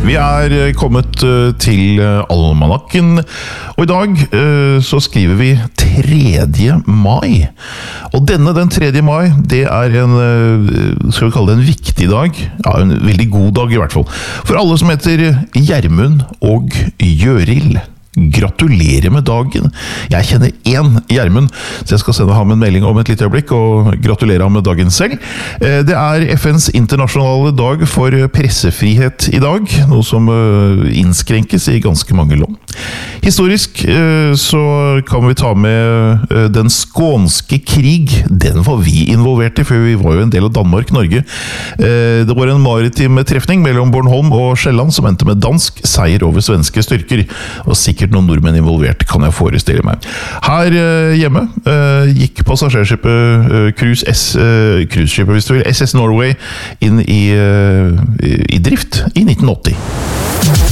Vi kommet til almanakken, og I dag så skriver vi 3. mai. Og den 3. mai, det en, skal vi kalle det en viktig dag, ja, en veldig god dag I hvert fall, for alle som heter Gjermund og Gjørild. Gratulerer med dagen. Jeg kjenner en Gjermund, så jeg skal sende ham en melding om et lite øyeblikk og gratulere ham med dagen selv. Det FNs internasjonale dag for pressefrihet I dag, noe som innskrenkes I ganske mange land. Historisk så kan vi ta med den skånske krig. Den var vi involvert I, for vi var jo en del av Danmark-Norge. Det var en maritim trefning mellom Bornholm og Sjælland som endte med dansk seier over svenske styrker, og sikkert noen nordmenn involvert, kan jeg forestille meg. Her hjemme gikk passasjerskipet cruiseskipet hvis du vil, SS Norway inn I drift I 1980.